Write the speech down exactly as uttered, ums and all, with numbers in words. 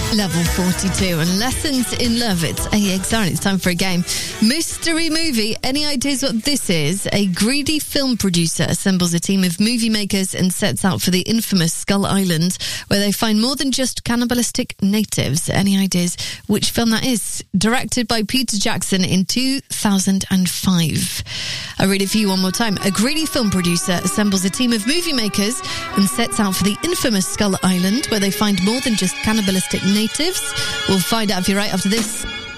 Level forty-two and Lessons in Love. It's A X R and it's time for a game. Mystery movie. Any ideas what this is? A greedy film producer assembles a team of movie makers and sets out for the infamous Skull Island, where they find more than just cannibalistic natives. Any ideas which film that is? Directed by Peter Jackson in two thousand five. I read it for you one more time. A greedy film producer assembles a team of movie makers and sets out for the infamous Skull Island, where they find more than just cannibalistic natives. We'll find out if you're right after this.